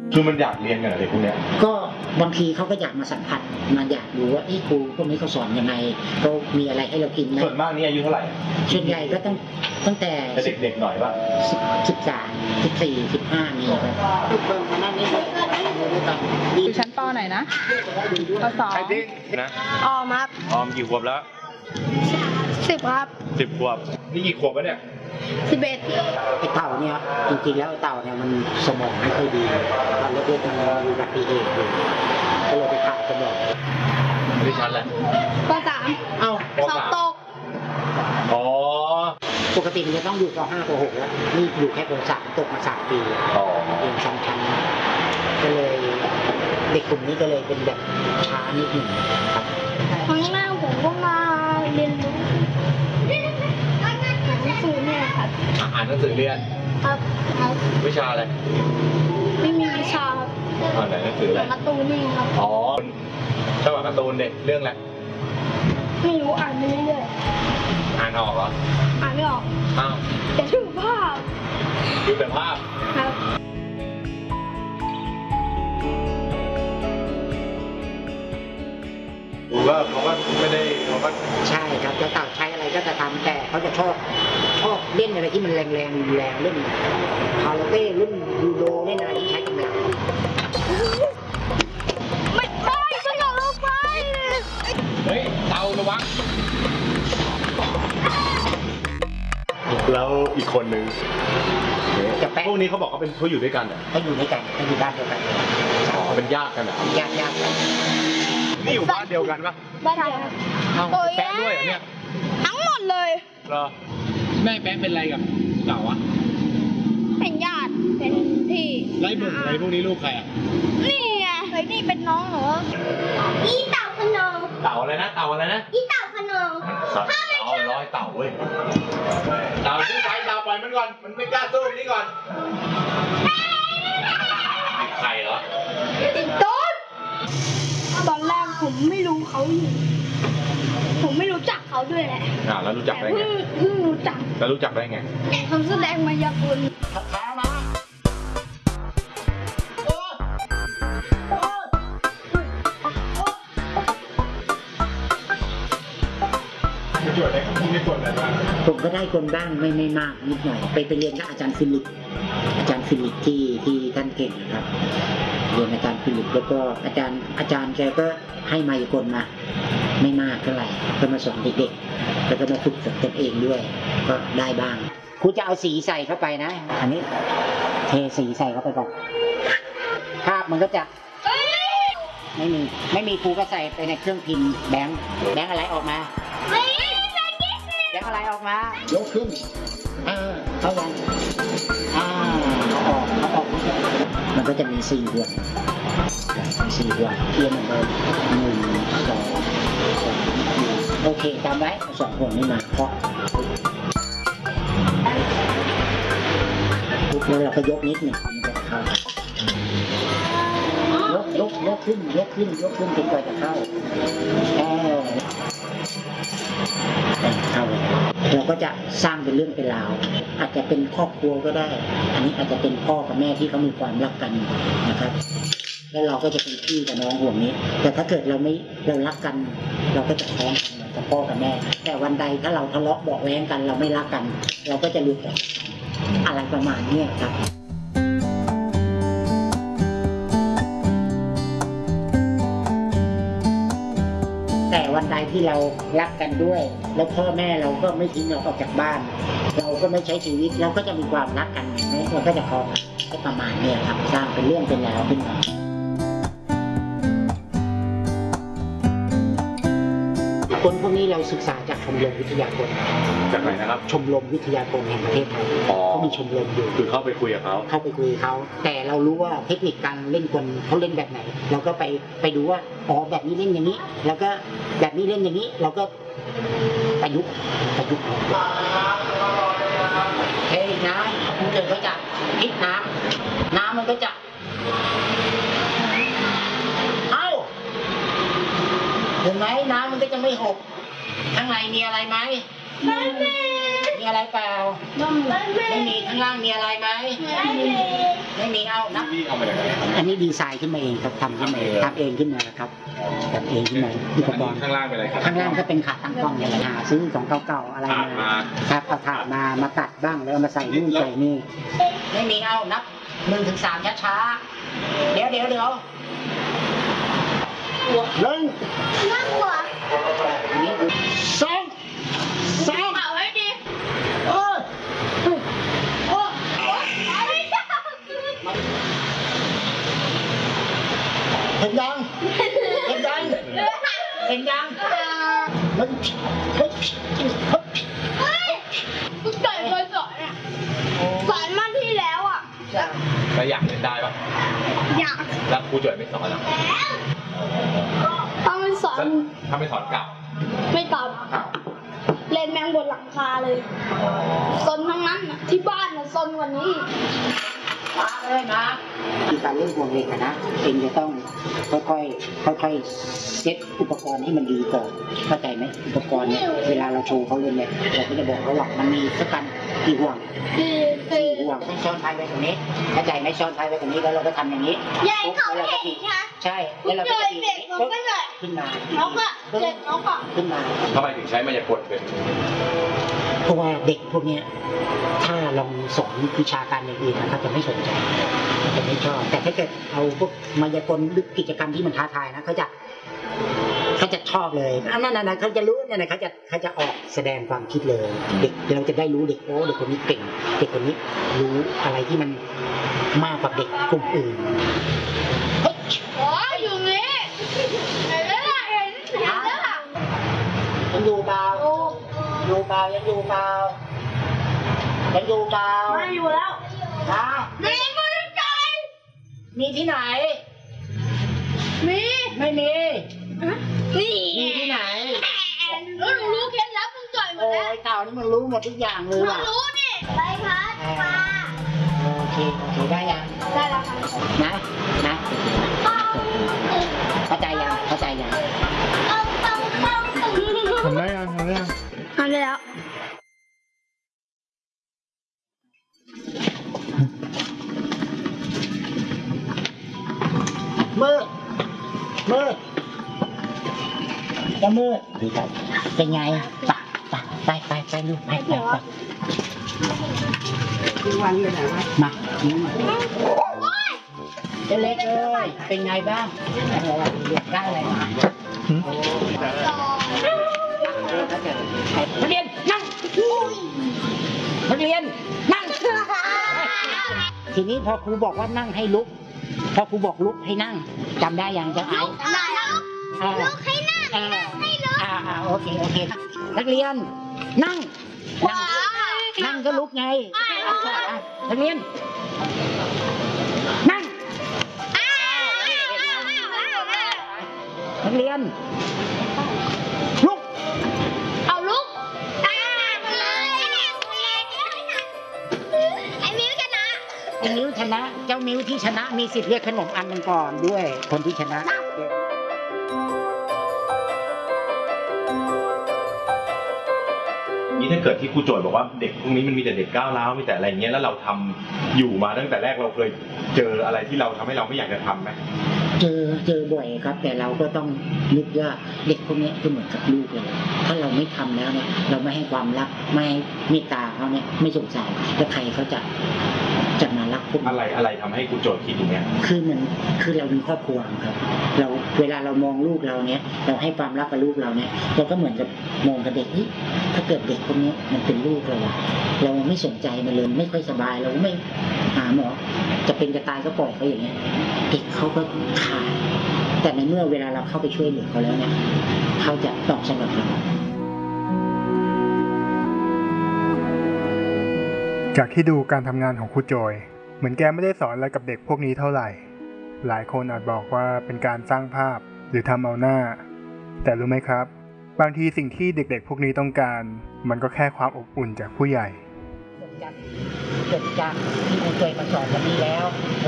คือมันอยากเรียนกันอะไรพวกเนี้ยก็บางทีเขาก็อยากมาสัมผัสมาอยากรู้ว่าครูพวกนี้เขาสอนยังไงเขามีอะไรให้เรากินไหมส่วนมากนี่อายุเท่าไหร่ส่วนใหญ่ก็ตั้งแต่เด็กๆหน่อยป่ะ 13 14 15มีครับทุกคนมานั่งนี่อยู่ชั้นป.ไหนนะป.2 ใครที่นะออมครับออมกี่ขวบแล้ว 10 ครับ 10 ขวบนี่กี่ขวบแล้วเนี่ย 11 ไอ้เต่าเนี่ยจริงๆแล้วเต่าเนี่ยมันสมองไม่ค่อยดีตอนเล็กๆมันมีอุบัติเหตุอยู่ก็เลยไปผ่าสมองไม่ได้ชั้นแหละป.3สอบตกอ๋อปกติมันจะต้องอยู่ป.5 ป.6แล้วนี่อยู่แค่ป.3ตกมา3 ปีเรียนซ้ำชั้นก็เลยเด็กกลุ่มนี้ก็เลยเป็นแบบช้านิดหนึ่งครับครั้งแรกผมก็มาเรียนรู้หนังสือเนี่ยครับอ่านหนังสือเรียนครับวิชาอะไรไม่มีวิชาครับอ่านหนังสืออะไรการ์ตูนนี่ครับอ๋อชอบอ่านการ์ตูนเด็กเรื่องอะไรไม่รู้อ่านไปเรื่อยๆอ่านออกเหรออ่านไม่ออกอ้าวแต่ดูภาพดูแต่ภาพครับเขาก็ไม่ได้เขาก็ใช่ครับจะต่างใช้อะไรก็จะทำแต่เขาจะชอบเล่นอะไรที่มันแรงเล่นคาราเต้เล่นยูโดเล่นอะไรที่ใช้กำลังไม่ไปสยองลงไปเฮ้ยเตาระวังแล้วอีกคนนึงพวกนี้เขาบอกเขาอยู่ด้วยกันอ่ะเขาอยู่ด้วยกันเขาอยู่บ้านเดียวกันอ๋อเป็นญาติกันอ่ะญาติกันนี่อยู่บ้านเดียวกันปะบ้านเดียวกันแป๊ะด้วยเหรอเนี่ยทั้งหมดเลยเหรอแม่แป๊ะเป็นอะไรกับเต่าอะเป็นญาติเป็นพี่ไรบุ๋มอะไรพวกนี้ลูกใครอ่ะนี่ไงเฮ้ยนี่เป็นน้องเหรออีเต่าขนมเต่าอะไรนะเต่าอะไรนะอีเต่าขนมเอาร้อยเต่าเว้ยเต่าสู้ไปเต่าปล่อยมันก่อนมันไม่กล้าสู้นี่ก่อนใครเหรอต้นตอนแรกผมไม่รู้เขาอยู่ผมไม่รู้จักเขาด้วยแหละแล้วรู้จักได้ไงเพิ่งรู้จักแล้วรู้จักได้ไงเขาแสดงมายากลช้านะผมก็ได้คนบ้างไม่มากนิดหน่อยไปเรียนกับอาจารย์ฟิลิปที่ท่านเก่งนะครับเรียนอาจารย์ฟิลิปแล้วก็อาจารย์แกก็ให้ไมค์คนมาไม่มากเท่าไหร่ก็มาสอนเด็กๆแล้วก็มาฝึกตนเองด้วยก็ได้บ้างครูจะเอาสีใส่เข้าไปนะอันนี้เทสีใส่เข้าไปก่อนภาพมันก็จะไม่มีครูก็ใส่ไปในเครื่องพิมพ์แบงค์อะไรออกมาแบงค์อะไรออกมายกขึ้นเขายังเขาออกมันก็จะมี4 ดวงเทียนเหมือนเดิม1 2 3โอเคตามไว้2 ดวงนี้มาเคาะแล้วเราก็ยกนิดหนึ่งเข้ายกขึ้นถึงกว่าจะเข้าเราก็จะสร้างเป็นเรื่องเป็นราวอาจจะเป็นครอบครัวก็ได้อันนี้อาจจะเป็นพ่อกับแม่ที่เขามีความรักกันนะครับแล้วเราก็จะเป็นพี่กับน้องห่วงนี้แต่ถ้าเกิดเรารักกันเราก็จะท้องกันเหมือนกับพ่อกับแม่แต่วันใดถ้าเราทะเลาะเบาะแว้งกันเราไม่รักกันเราก็จะหลุดออกอะไรประมาณนี้ครับแต่วันใดที่เรารักกันด้วยแล้วพ่อแม่เราก็ไม่ทิ้งเราออกจากบ้านเราก็ไม่ใช้ชีวิตเราก็จะมีความรักกันเราก็จะพอให้ประมาณนี้ครับสร้างเป็นเรื่องเป็นราวขึ้นมาคนพวกนี้เราศึกษาจากชมรมวิทยากรจากไหนนะครับชมรมวิทยากรแห่งประเทศไทยเขามีชมรมอยู่คือเข้าไปคุยกับเขาแต่เรารู้ว่าเทคนิคการเล่นคนเขาเล่นแบบไหนเราก็ไปดูว่าแบบนี้เล่นอย่างนี้แล้วก็แบบนี้เล่นอย่างนี้เราก็ประยุกต์เฮ้ยน้ำมันก็จะพลิกน้ำมันก็จะเห็นไหมน้ำมันก็จะไม่หกข้างในมีอะไรไหมมีอะไรเปล่าไม่มีข้างล่างมีอะไรไหมไม่ไม่มีเอานะนี่เอามาจากไหนอันนี้ดีไซน์ขึ้นมาเองครับทำขึ้นมาเองทำเองขึ้นมาครับทำเองขึ้นมาอุปกรณ์ข้างล่างเป็นอะไรครับข้างล่างก็เป็นขาตั้งกล้องเนี่ยแหละหาซื้อของเก่าๆอะไรมาครับเอาถาดมาตัดบ้างแล้วเอามาใส่นู่นใส่นี่ไม่มีเอานับ1 ถึง 3ช้าๆเดี๋ยว1 น่ากลัว 2 เป่าให้ดีโอ้ยโอ้ไม่ได้เห็นยังเห็นยังเห็นยังมันเฮ้ยคุณต่อยเคยสอนอ่ะสอนมาที่แล้วอ่ะแล้วอยากเล่นได้ปะอยากแล้วครูจ่อยไม่สอนหรอต้องไปสอนถ้าไม่สอนกลับไม่ตอบเล่นแมงบนหลังคาเลยซนทั้งนั้นน่ะที่บ้านน่ะซนกว่านี้อีกมาเลยนะที่การเล่นห่วงเหล็กนะเองจะต้องค่อยเซ็ตอุปกรณ์ให้มันดีก่อนเข้าใจไหมอุปกรณ์เนี่ยเวลาเราโชว์เขาเล่นเนี่ยเราก็จะบอกเขาว่ามันมีสักกันกี่ห่วงคือห่วงต้องซ่อนไฟไว้ตรงนี้เข้าใจไหมซ่อนไฟไว้ตรงนี้แล้วเราก็ทำอย่างนี้ยายเขาเห็นใช่ไหมใช่แล้วเราเจก็อจะดีเด็กเขาก็เลยขึ้นมาเขาก็เด็กเขาก็ขึ้นมาทำไมถึงใช้มายากลเป็นเพราะว่าเด็กพวกเนี้ยถ้าลองสอนวิชาการอย่างอื่นนะครับจะไม่สนใจจะไม่ชอบแต่ถ้าเกิดเอาพวกมายากลหรือกิจกรรมที่มันท้าทายนะเขาจะชอบเลยนั่นเขาจะรู้เนี่ยเขาจะออกแสดงความคิดเลยเด็กเราจะได้รู้เด็กโอ้เด็กคนนี้เก่งเด็กคนนี้รู้อะไรที่มันมากกว่าเด็กกลุ่มอื่นอ๋ออยู่นี่เห็นแล้วล่ะเห็นแล้วล่ะยังอยู่เปล่าโอ้อยู่เปล่ายังอยู่เปล่ายังอยู่เปล่าไม่อยู่แล้วฮะมีมือใจมีที่ไหนมีไม่มีนี่มีที่ไหนแล้วหนูรู้เคล็ดลับมึงจ่อยหมโอ้ดแล้วยเต่านี่มันรู้หมดทุกอย่างเลยหนูว่ะรู้นี่ใบพัดปลาโอเคได้ยังได้แล้วค่ะนะเข้าใจยังทำได้ยังทำได้แล้วมืดจะมืดดีครับเป็นไงไปลูกไปมาเล็กเลยเป็นไงบ้างเรียกได้อะไรมานักเรียนนั่งทีนี้พอครูบอกว่านั่งให้ลุกพอครูบอกลุกให้นั่งจำได้ยังจะเอาลุกให้นั่งให้ลุกโอเคนักเรียนนั่งก็ลุกไงนักเรียนนั่งนักเรียนลุกเอาลุกไอ้มิ้วชนะไอ้มิ้วชนะเจ้ามิ้วที่ชนะมีสิทธิ์เรียกขนมอันหนึ่งก่อนด้วยคนที่ชนะนี่ถ้าเกิดที่ครูโจทย์บอกว่าเด็กพวกนี้มันมีแต่เด็กก้าวร้าวมีแต่อะไรเงี้ยแล้วเราทำอยู่มาตั้งแต่แรกเราเคยเจออะไรที่เราทำให้เราไม่อยากจะทำไหมเจอบ่อยครับ แต่เราก็ต้องนึกว่าเด็กพวกนี้ก็เหมือนกับลูกเราถ้าเราไม่ทำแล้วเนี่ยเราไม่ให้ความรักไม่ให้เมตตาเขาเนี่ยไม่สงสารแล้วใครเขาจะมารักพวกนี้อะไรทำให้ครูโจทย์คิดอย่างเงี้ยคือเรามีครอบครัวครับเราเวลาเรามองลูกเราเนี่ยเราให้ความรักกับลูกเราเนี่ยเราก็เหมือนกับมองกับเด็กนี่ถ้าเกิดเด็กคนนี้มันเป็นลูกเราไม่สนใจมันเลยไม่ค่อยสบายเราไม่หาหมอจะเป็นจะตายก็ปล่อยเขาอย่างเงี้ยเด็กเขาก็ขาดแต่ในเมื่อเวลาเราเข้าไปช่วยเหลือเขาแล้วเนี่ยเขาจะตอบสนองเราจากที่ดูการทำงานของครูโจยเหมือนแกไม่ได้สอนอะไรกับเด็กพวกนี้เท่าไหร่ หลายคนอาจบอกว่าเป็นการสร้างภาพหรือทำเอาหน้า แต่รู้ไหมครับ บางทีสิ่งที่เด็กๆพวกนี้ต้องการมันก็แค่ความอบอุ่นจากผู้ใหญ่จบจากที่ครูเคยมาสอนวันนี้แล้ว